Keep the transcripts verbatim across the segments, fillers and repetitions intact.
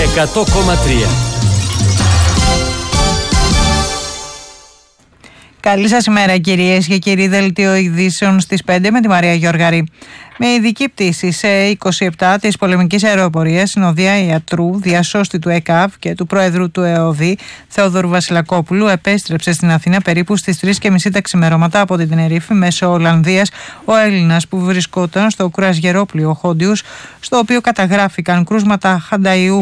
εκατό κόμμα τρία. Καλή σας ημέρα κυρίες και κύριοι, δελτίο ειδήσεων στις πέντε με τη Μαρία Γιώργαρη. Με ειδική πτήση σε είκοσι επτά της πολεμικής αεροπορίας, συνοδεία ιατρού, διασώστη του ΕΚΑΒ και του πρόεδρου του ΕΟΔΗ, Θεόδωρου Βασιλακόπουλου, επέστρεψε στην Αθήνα περίπου στις τρεις και μισή τα ξημερώματα από την Τενερίφη μέσω Ολλανδίας ο Έλληνας που βρισκόταν στο κρουαζιερόπλοιο Χόντιους, στο οποίο καταγράφηκαν κρούσματα χανταϊού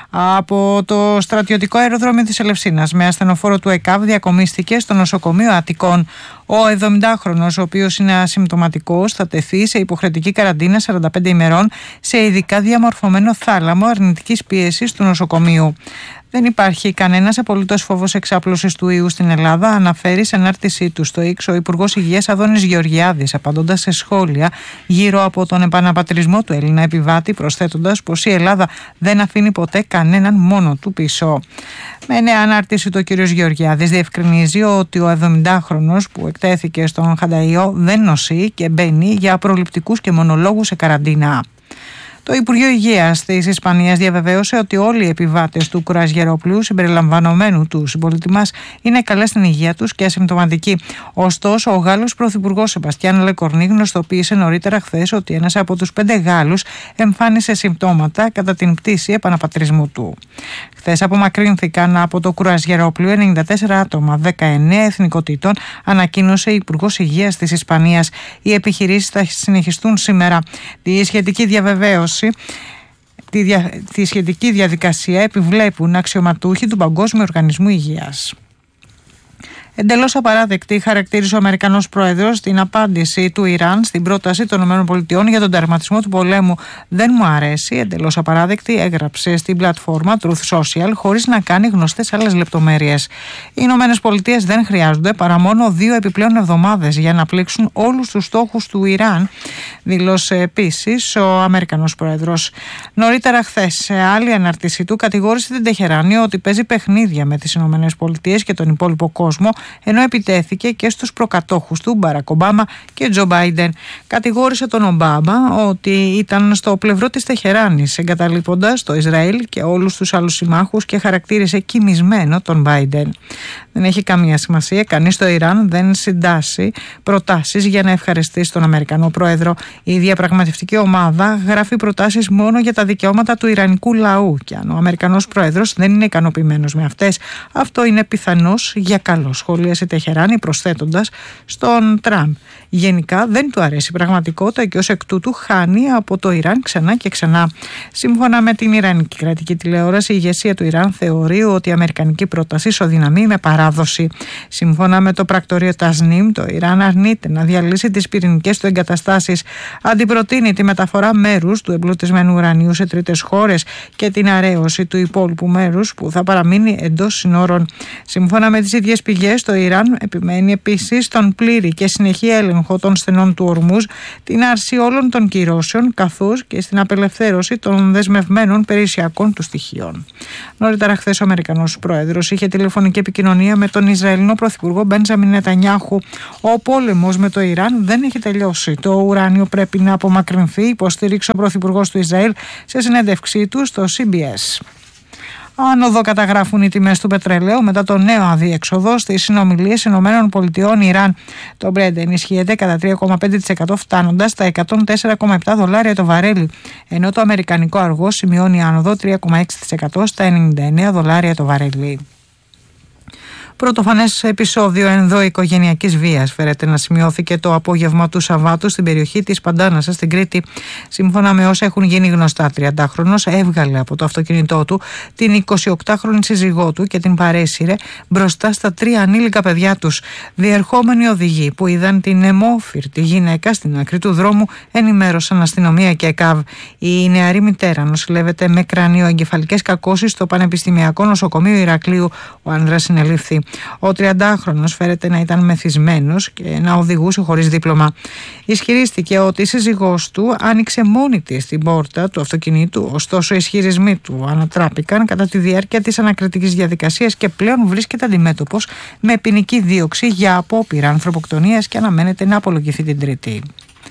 από το στρατιωτικό αεροδρόμιο της Ελευσίνας. Με ασθενοφόρο του ΕΚΑΒ διακομίστηκε στο νοσοκομείο Αττικών. Ο εβδομηντάχρονος, ο οποίος είναι ασυμπτωματικός, θα τεθεί σε υποχρεωτική καραντίνα σαράντα πέντε ημερών σε ειδικά διαμορφωμένο θάλαμο αρνητικής πίεσης του νοσοκομείου. Δεν υπάρχει κανένας απολύτως φόβος εξάπλωσης του ιού στην Ελλάδα, αναφέρει σε ανάρτησή του στο X ο Υπουργός Υγείας Αδώνης Γεωργιάδης, απαντώντας σε σχόλια γύρω από τον επαναπατρισμό του Έλληνα επιβάτη, προσθέτοντας πως η Ελλάδα δεν αφήνει ποτέ κανέναν μόνο του πίσω. Με νέα ανάρτηση του ο κ. Γεωργιάδης διευκρινίζει ότι ο εβδομηντάχρονος που εκτέθηκε στον Χανταϊό δεν νοσεί και μπαίνει για προληπτικούς και μονολόγους σε καραντίνα. Το Υπουργείο Υγείας της Ισπανίας διαβεβαίωσε ότι όλοι οι επιβάτες του κρουαζιερόπλου συμπεριλαμβανομένου του συμπολίτη μας είναι καλά στην υγεία τους και ασυμπτωματικοί. Ωστόσο, ο Γάλλος Πρωθυπουργός Σεμπαστιάν Λεκορνί γνωστοποίησε νωρίτερα χθες ότι ένας από τους πέντε Γάλλους εμφάνισε συμπτώματα κατά την πτήση επαναπατρισμού του. Χθες απομακρύνθηκαν από το κρουαζιερόπλοιο ενενήντα τέσσερα άτομα δεκαεννέα εθνικοτήτων, ανακοίνωσε η Υπουργός Υγείας της Ισπανίας. Οι επιχειρήσεις θα συνεχιστούν σήμερα. Τη σχετική διαβεβαίωση Τη, δια... τη σχετική διαδικασία επιβλέπουν αξιωματούχοι του Παγκόσμιου Οργανισμού Υγείας. Εντελώς απαράδεκτη χαρακτήρισε ο Αμερικανός πρόεδρος την απάντηση του Ιράν στην πρόταση των ΗΠΑ για τον τερματισμό του πολέμου. Δεν μου αρέσει, εντελώς απαράδεκτη, έγραψε στην πλατφόρμα Truth Social χωρίς να κάνει γνωστές άλλες λεπτομέρειες. Οι ΗΠΑ δεν χρειάζονται παρά μόνο δύο επιπλέον εβδομάδες για να πλήξουν όλους τους στόχους του Ιράν, δήλωσε επίσης ο Αμερικανός πρόεδρος. Νωρίτερα χθες, σε άλλη αναρτήσή του, κατηγόρησε την Τεχεράνη ότι παίζει παιχνίδια με τις ΗΠΑ και τον υπόλοιπο κόσμο, ενώ επιτέθηκε και στους προκατόχους του Μπαράκ Ομπάμα και Τζο Μπάιντεν. Κατηγόρησε τον Ομπάμα ότι ήταν στο πλευρό της Τεχεράνης, εγκαταλείποντας το Ισραήλ και όλους τους άλλους συμμάχους, και χαρακτήρισε κοιμισμένο τον Μπάιντεν. Δεν έχει καμία σημασία, κανείς στο Ιράν δεν συντάσσει προτάσεις για να ευχαριστήσει τον Αμερικανό πρόεδρο. Η διαπραγματευτική ομάδα γράφει προτάσεις μόνο για τα δικαιώματα του Ιρανικού λαού, και αν ο Αμερικανός πρόεδρος δεν είναι ικανοποιημένος με αυτές, αυτό είναι πιθανώς για καλό, σχολίασε η Τεχεράνη, προσθέτοντας στον Τραμπ. Γενικά δεν του αρέσει η πραγματικότητα και ως εκ τούτου χάνει από το Ιράν ξανά και ξανά. Σύμφωνα με την Ιρανική κρατική τηλεόραση, η ηγεσία του Ιράν θεωρεί ότι η αμερικανική πρόταση ισοδυναμεί με παράδοση. Σύμφωνα με το πρακτορείο Τασνίμ, το Ιράν αρνείται να διαλύσει τις πυρηνικές του εγκαταστάσεις. Αντιπροτείνει τη μεταφορά μέρους του εμπλουτισμένου ουρανίου σε τρίτες χώρες και την αρέωση του υπόλοιπου μέρους που θα παραμείνει εντός συνόρων. Σύμφωνα με τις ίδιες πηγές, το Ιράν επιμένει επίσης στον πλήρη και συνεχή έλεγχο των στενών του Ορμούζ, την άρση όλων των κυρώσεων, καθώς και στην απελευθέρωση των δεσμευμένων περιουσιακών του στοιχείων. Νωρίτερα χθες ο Αμερικανός πρόεδρος είχε τηλεφωνική επικοινωνία με τον Ισραηλινό πρωθυπουργό Μπέντζαμιν Νετανιάχου. Ο πόλεμος με το Ιράν δεν έχει τελειώσει. Το ουράνιο πρέπει να απομακρυνθεί, υποστήριξε ο πρωθυπουργός του Ισραήλ σε συνέντευξή του στο σι μπι ες. Άνοδο καταγράφουν οι τιμές του πετρελαίου μετά το νέο αδιέξοδο στις συνομιλίες ΗΠΑ-Ιράν. Το Brent ενισχύεται κατά τρία κόμμα πέντε τοις εκατό, φτάνοντας στα εκατόν τέσσερα κόμμα επτά δολάρια το βαρέλι, ενώ το αμερικανικό αργό σημειώνει άνοδο τρία κόμμα έξι τοις εκατό στα ενενήντα εννέα δολάρια το βαρέλι. Πρωτοφανές επεισόδιο ενδοοικογενειακής βίας φέρεται να σημειώθηκε το απόγευμα του Σαββάτου στην περιοχή της Παντάνασας στην Κρήτη. Σύμφωνα με όσα έχουν γίνει γνωστά, τριαντάχρονος έβγαλε από το αυτοκίνητό του την εικοσιοκτάχρονη σύζυγό του και την παρέσυρε μπροστά στα τρία ανήλικα παιδιά τους. Διερχόμενοι οδηγοί που είδαν την αιμόφυρτη γυναίκα στην άκρη του δρόμου ενημέρωσαν αστυνομία και ΕΚΑΒ. Η νεαρή μητέρα νοσηλεύεται με κρανιοεγκεφαλικές κακώσεις στο Πανεπιστημιακό Νοσοκομείο Ηρακλείου. Ο άνδρας συνελήφθη. Ο τριαντάχρονος φέρεται να ήταν μεθυσμένος και να οδηγούσε χωρίς δίπλωμα. Ισχυρίστηκε ότι η σύζυγός του άνοιξε μόνη της την πόρτα του αυτοκινήτου, ωστόσο οι ισχυρισμοί του ανατράπηκαν κατά τη διάρκεια της ανακριτικής διαδικασίας και πλέον βρίσκεται αντιμέτωπος με ποινική δίωξη για απόπειρα ανθρωποκτονίας και αναμένεται να απολογηθεί την Τρίτη.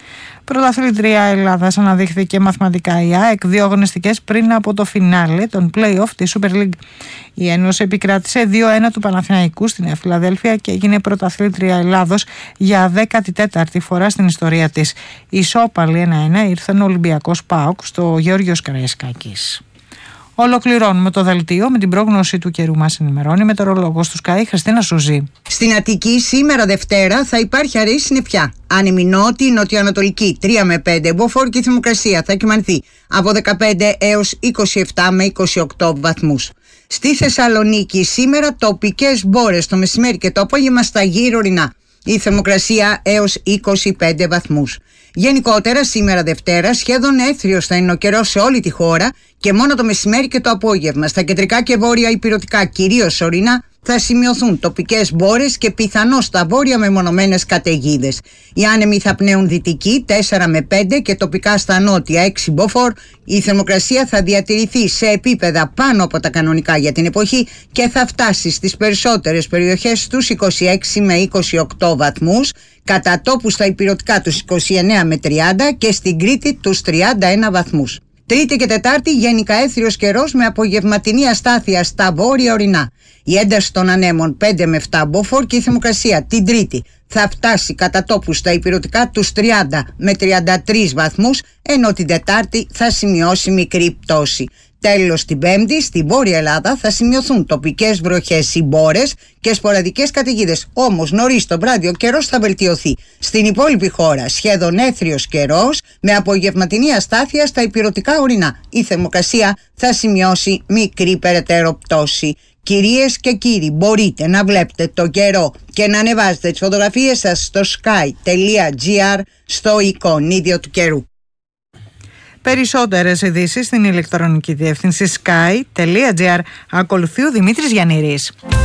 Πρωταθλήτρια Ελλάδας αναδείχθηκε μαθηματικά η ΑΕΚ δύο αγωνιστικές πριν από το φινάλε των play-off της Super League. Η Ένωση επικράτησε δύο ένα του Παναθηναϊκού στη Νέα Φιλαδέλφια και έγινε πρωταθλήτρια Ελλάδος για δέκατη τέταρτη φορά στην ιστορία της. Η ισόπαλη ένα ένα ήρθαν ο Ολυμπιακός ΠΑΟΚ στο Γεώργιος Καραϊσκάκης. Ολοκληρώνουμε το δελτίο με την πρόγνωση του καιρού. Μας ενημερώνει η μετεωρολόγος του Sky, Χριστίνα Σουζή. Στην Αττική σήμερα Δευτέρα θα υπάρχει αραιή συννεφιά. Άνεμη νότια, νοτιοανατολική τρία με πέντε. Μποφόρ και η θερμοκρασία θα κυμανθεί από δεκαπέντε έως είκοσι επτά με είκοσι οκτώ βαθμούς. Στη Θεσσαλονίκη σήμερα τοπικές μπόρες το μεσημέρι και το απόγευμα στα γύρω ορεινά. Η θερμοκρασία έως είκοσι πέντε βαθμούς. Γενικότερα σήμερα Δευτέρα σχεδόν έθριος θα είναι ο καιρός σε όλη τη χώρα και μόνο το μεσημέρι και το απόγευμα. Στα κεντρικά και βόρεια ηπειρωτικά, κυρίως ορεινά, θα σημειωθούν τοπικές μπόρες και πιθανώς στα βόρεια μεμονωμένες καταιγίδες. Οι άνεμοι θα πνέουν δυτική τέσσερα με πέντε και τοπικά στα νότια έξι μποφόρ. Η θερμοκρασία θα διατηρηθεί σε επίπεδα πάνω από τα κανονικά για την εποχή και θα φτάσει στις περισσότερες περιοχές στους είκοσι έξι με είκοσι οκτώ βαθμούς, κατά τόπου στα ηπειρωτικά τους είκοσι εννέα με τριάντα και στην Κρήτη τους τριάντα ένα βαθμούς. Τρίτη και Τετάρτη γενικά έθριος καιρός με απογευματινή αστάθεια στα βόρεια ορεινά. Η ένταση των ανέμων πέντε με επτά μποφόρ και η θερμοκρασία την Τρίτη θα φτάσει κατά τόπου στα ηπειρωτικά τους τριάντα με τριάντα τρεις βαθμούς, ενώ την Τετάρτη θα σημειώσει μικρή πτώση. Τέλος, την Πέμπτη στη Βόρεια Ελλάδα θα σημειωθούν τοπικές βροχές ή μπόρες και σποραδικές καταιγίδες. Όμως νωρίς το βράδυ ο καιρός θα βελτιωθεί. Στην υπόλοιπη χώρα σχεδόν έθριος καιρός με απογευματινή αστάθεια στα ηπειρωτικά ορεινά. Η θερμοκρασία θα σημειώσει μικρή περαιτέρω πτώση. Κυρίες και κύριοι, μπορείτε να βλέπετε το καιρό και να ανεβάζετε τις φωτογραφίες σας στο sky τελεία gr στο εικονίδιο του καιρού. Περισσότερες ειδήσεις στην ηλεκτρονική διεύθυνση sky τελεία gr. Ακολουθεί ο Δημήτρης Γιαννήρης.